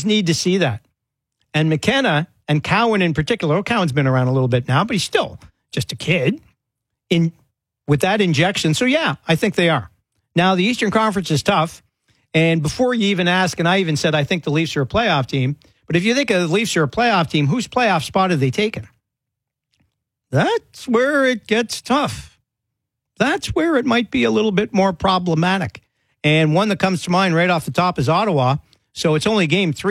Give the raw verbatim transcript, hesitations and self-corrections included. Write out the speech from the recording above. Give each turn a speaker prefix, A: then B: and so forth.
A: Leafs need to see that. And McKenna and Cowan in particular, oh, Cowan's been around a little bit now, but he's still just a kid in with that injection. So, yeah, I think they are. Now, the Eastern Conference is tough. And before you even ask, and I even said I think the Leafs are a playoff team, but if you think of the Leafs are a playoff team, whose playoff spot have they taken? That's where it gets tough. That's where it might be a little bit more problematic. And one that comes to mind right off the top is Ottawa. So it's only game three.